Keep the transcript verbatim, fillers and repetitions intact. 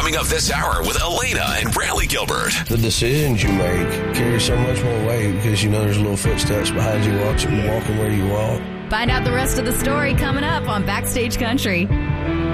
Coming up this hour with Elena and Brantley Gilbert. The decisions you make carry so much more weight because you know there's little footsteps behind you watching, walking where you walk. Find out the rest of the story coming up on Backstage Country.